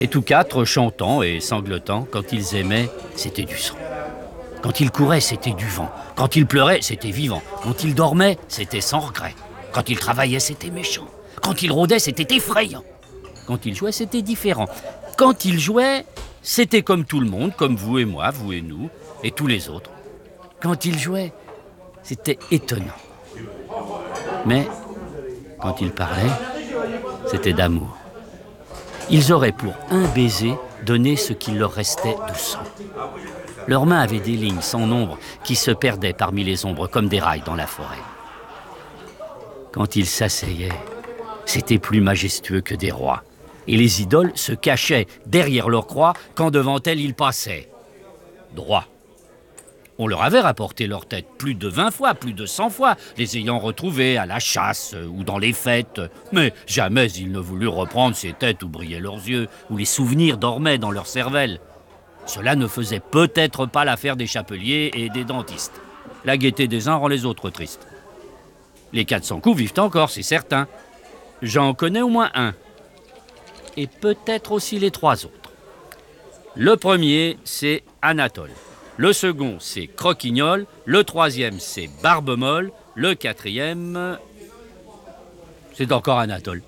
Et tous quatre, chantant et sanglotant, quand ils aimaient, c'était du sang. Quand ils couraient, c'était du vent. Quand ils pleuraient, c'était vivant. Quand ils dormaient, c'était sans regret. Quand ils travaillaient, c'était méchant. Quand ils rôdaient, c'était effrayant. Quand ils jouaient, c'était différent. Quand ils jouaient, c'était comme tout le monde, comme vous et moi, vous et nous, et tous les autres. Quand ils jouaient, c'était étonnant. Mais quand ils parlaient, c'était d'amour. Ils auraient pour un baiser donné ce qu'il leur restait de sang. Leurs mains avaient des lignes sans nombre qui se perdaient parmi les ombres comme des rails dans la forêt. Quand ils s'asseyaient, c'était plus majestueux que des rois. Et les idoles se cachaient derrière leur croix quand devant elles ils passaient. Droit. On leur avait rapporté leur tête plus de 20 fois, plus de 100 fois, les ayant retrouvés à la chasse ou dans les fêtes. Mais jamais ils ne voulurent reprendre ces têtes où brillaient leurs yeux, où les souvenirs dormaient dans leur cervelle. Cela ne faisait peut-être pas l'affaire des chapeliers et des dentistes. La gaieté des uns rend les autres tristes. Les 400 coups vivent encore, c'est certain. J'en connais au moins un. Et peut-être aussi les 3 autres. Le premier, c'est Anatole. Le second, c'est Croquignol. Le troisième, c'est Barbemolle. Le quatrième, c'est encore Anatole.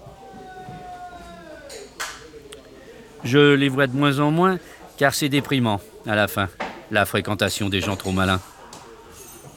Je les vois de moins en moins, car c'est déprimant, à la fin, la fréquentation des gens trop malins.